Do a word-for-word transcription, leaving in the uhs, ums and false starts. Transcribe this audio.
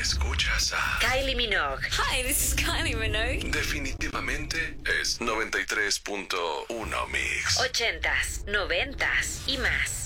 Escuchas a Kylie Minogue. Hi, this is Kylie Minogue. Definitivamente es noventa y tres punto uno Mix. Ochentas, noventas y más.